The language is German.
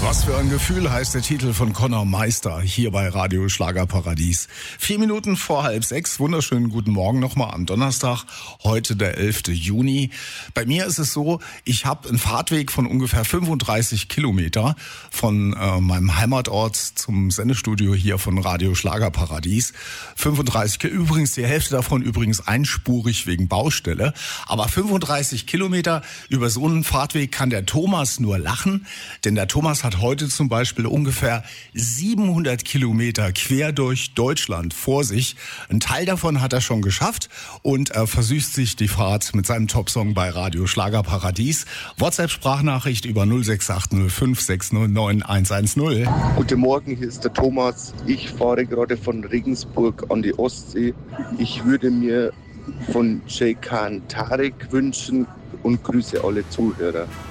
Was für ein Gefühl heißt der Titel von Conor Meister hier bei Radio Schlagerparadies. 4 Minuten vor 5:30. Wunderschönen guten Morgen nochmal am Donnerstag, heute der 11. Juni. Bei mir ist es so, ich habe einen Fahrtweg von ungefähr 35 Kilometer von meinem Heimatort zum Sendestudio hier von Radio Schlagerparadies. 35 Kilometer, übrigens die Hälfte davon übrigens einspurig wegen Baustelle. Aber 35 Kilometer über so einen Fahrtweg kann der Thomas nur lachen, denn der Thomas hat heute zum Beispiel ungefähr 700 Kilometer quer durch Deutschland vor sich. Ein Teil davon hat er schon geschafft und er versüßt sich die Fahrt mit seinem Topsong bei Radio Schlagerparadies. WhatsApp-Sprachnachricht über 06805 609 110. Guten Morgen, hier ist der Thomas. Ich fahre gerade von Regensburg an die Ostsee. Ich würde mir von Jay Khan Tarek wünschen und grüße alle Zuhörer.